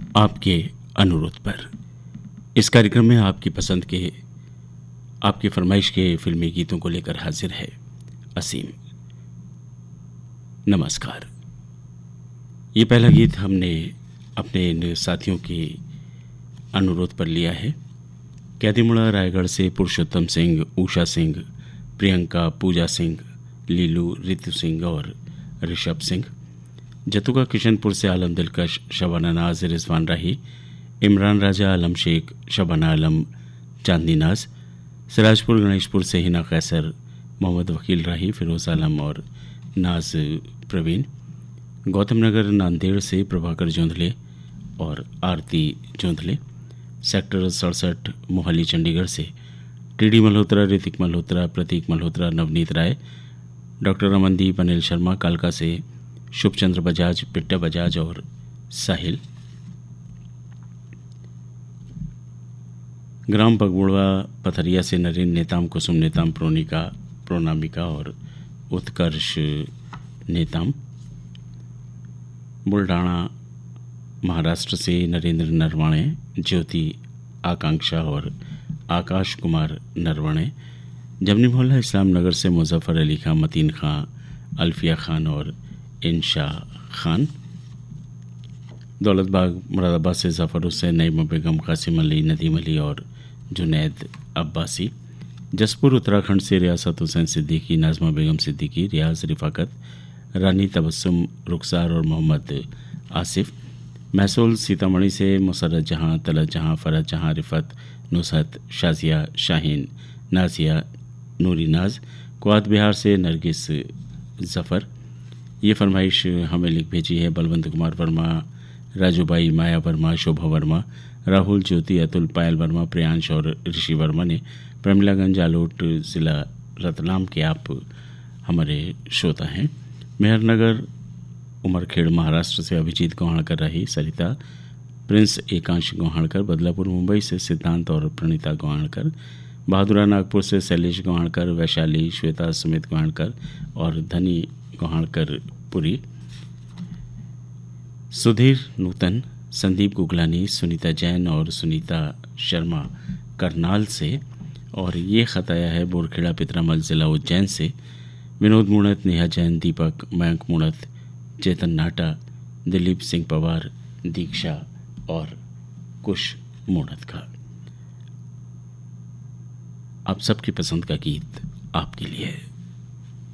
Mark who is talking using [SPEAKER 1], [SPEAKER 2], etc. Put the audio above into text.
[SPEAKER 1] आपके अनुरोध पर। इस कार्यक्रम में आपकी पसंद के, आपकी फरमाइश के फिल्मी गीतों को लेकर हाजिर है असीम। नमस्कार। ये पहला गीत हमने अपने इन साथियों के अनुरोध पर लिया है। कैदीमुड़ा रायगढ़ से पुरुषोत्तम सिंह, उषा सिंह, प्रियंका, पूजा सिंह, लीलू, रितु सिंह और ऋषभ सिंह। जतुका किशनपुर से आलम दिलकश, शबाना नाज, रिजवान राही, इमरान राजा, आलम शेख, शबाना आलम, चांदनी नाज। सिराजपुर गणेशपुर से हिना कैसर, मोहम्मद वकील राही, फिरोज आलम और नाज प्रवीण। गौतम नगर नांदेड़ से प्रभाकर जोंधले और आरती जोंधले। सेक्टर 67 मोहाली चंडीगढ़ से टीडी मल्होत्रा, ऋतिक मल्होत्रा, प्रतीक मल्होत्रा, नवनीत राय, डॉक्टर अमनदीप, अनिल शर्मा। कालका से शुभचंद्र बजाज, पिट्टा बजाज और साहिल। ग्राम पगबुड़वा पथरिया से नरेंद्र नेताम, कुसुम नेताम, प्रोनामिका और उत्कर्ष नेताम। बुल्ढाणा महाराष्ट्र से नरेंद्र नरवाणे, ज्योति, आकांक्षा और आकाश कुमार नरवाणे। जमनी मोहल्ला इस्लाम नगर से मुजफ्फर अली खां, मतीन खां, अल्फिया खान और इंशा खान। दौलतबाग मुरादाबाद से जफ़र हुसैन, नईमा बेगम, कासिम अली, नदीम अली और जुनैद अब्बासी। जसपुर उत्तराखंड से रियासत हुसैन सिद्दीकी, नाजमा बेगम सिद्दीकी, रियाज रिफाकत, रानी तबस्सुम, रुखसार और मोहम्मद आसिफ। महसूल सीतामढ़ी से मुसर्रत जहां, तलत जहां, फरत जहां, रिफत, नुसरत, शाजिया, शाहीन, नाजिया, नूरी नाज। कुआत बिहार से नरगिस जफ़र। ये फरमाइश हमें लिख भेजी है बलवंत कुमार वर्मा, राजूबाई, माया वर्मा, शोभा वर्मा, राहुल, ज्योति, अतुल, पायल वर्मा, प्रियांश और ऋषि वर्मा ने। प्रमिलागंज, आलोट, जिला रतलाम के आप हमारे श्रोता हैं। मेहरनगर उमरखेड़ महाराष्ट्र से अभिजीत गोहाणकर रही, सरिता, प्रिंस एकांश गोहाणकर। बदलापुर मुंबई से सिद्धांत और प्रणीता गोहाणकर। बहादुरा नागपुर से शैलेश गोहाणकर, वैशाली, श्वेता, सुमित गोहाणकर और धनी गोहाणकर पुरी। सुधीर नूतन, संदीप गुगलानी, सुनीता जैन और सुनीता शर्मा करनाल से। और ये खत आया है बोरखेड़ा पितरामल, जिला उज्जैन से। विनोद मूणत, नेहा जैन, दीपक, मयंक मूणत, चेतन नाटा, दिलीप सिंह पवार, दीक्षा और कुश मूणत का। आप सबकी पसंद का गीत आपके लिए है।